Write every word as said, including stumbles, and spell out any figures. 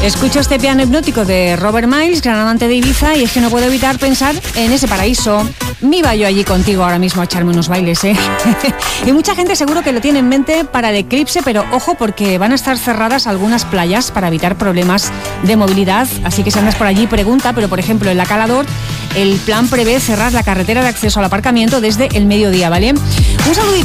Escucho este piano hipnótico de Robert Miles, gran amante de Ibiza, y es que no puedo evitar pensar en ese paraíso. Me iba yo allí contigo ahora mismo a echarme unos bailes, ¿eh? Y mucha gente seguro que lo tiene en mente para el eclipse, pero ojo porque van a estar cerradas algunas playas para evitar problemas de movilidad. Así que si andas por allí, pregunta, pero por ejemplo en la Cala d'Or el plan prevé cerrar la carretera de acceso al aparcamiento desde el mediodía, ¿vale? Un saludito.